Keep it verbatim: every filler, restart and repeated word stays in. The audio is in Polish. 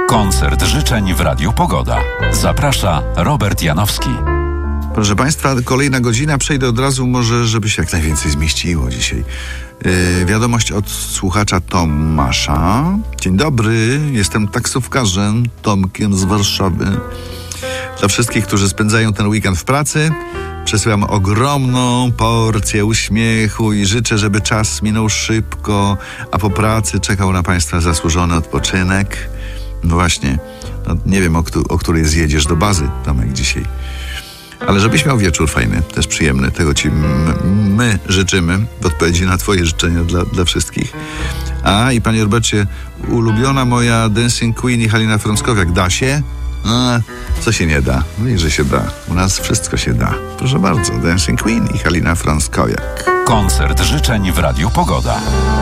Koncert życzeń w Radiu Pogoda. Zaprasza Robert Janowski. Proszę Państwa, kolejna godzina. Przejdę od razu może, żeby się jak najwięcej zmieściło dzisiaj. Yy, wiadomość od słuchacza Tomasza. Dzień dobry, jestem taksówkarzem Tomkiem z Warszawy. Dla wszystkich, którzy spędzają ten weekend w pracy, przesyłam ogromną porcję uśmiechu i życzę, żeby czas minął szybko, a po pracy czekał na Państwa zasłużony odpoczynek. No właśnie, no nie wiem, o, o której zjedziesz do bazy, Tomek, dzisiaj. Ale żebyś miał wieczór fajny, też przyjemny. Tego Ci m- my życzymy w odpowiedzi na Twoje życzenia dla, dla wszystkich. A i Panie Robercie, ulubiona moja Dancing Queen i Halina Frąckowiak. Da się? A, co się nie da? Mówię, że się da. U nas wszystko się da. Proszę bardzo, Dancing Queen i Halina Frąckowiak. Koncert życzeń w Radiu Pogoda.